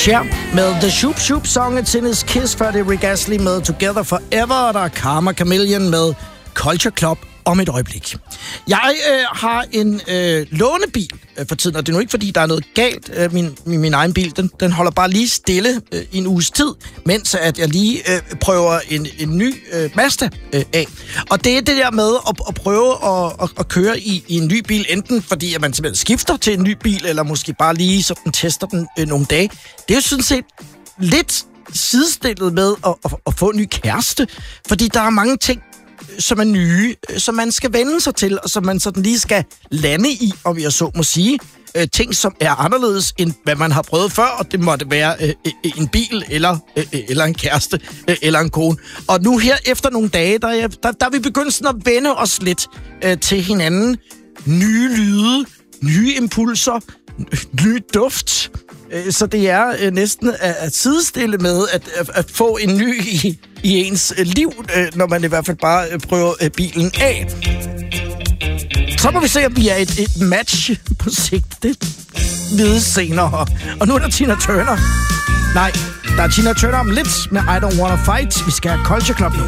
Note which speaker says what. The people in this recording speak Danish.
Speaker 1: Cher med The Shoop Shoop Song, It's in His Kiss, før det er Rick Astley med Together Forever, og der er Karma Chameleon med Culture Club om et øjeblik. Jeg har en lånebil for tiden, og det er nu ikke, fordi der er noget galt. Min egen bil, den holder bare lige stille i en uges tid, mens at jeg lige prøver en ny Mazda af. Og det er det der med at prøve at køre i en ny bil, enten fordi at man simpelthen skifter til en ny bil, eller måske bare lige sådan tester den nogle dage. Det er jo sådan set lidt sidestillet med at få en ny kæreste, fordi der er mange ting, som er nye, som man skal vende sig til, og som man sådan lige skal lande i, om jeg så må sige. Ting, som er anderledes, end hvad man har prøvet før, og det måtte være en bil, eller en kæreste, eller en kone. Og nu her, efter nogle dage, der er vi begyndt sådan at vende os lidt til hinanden. Nye lyde, nye impulser, ny duft. Så det er næsten at sidestille med at få en ny i ens liv, når man i hvert fald bare prøver bilen af. Så må vi se, om vi er et match på sigt. Det vides senere. Og nu er der Tina Turner. Nej, der er Tina Turner om lidt med I Don't Wanna Fight. Vi skal have Culture Club nu.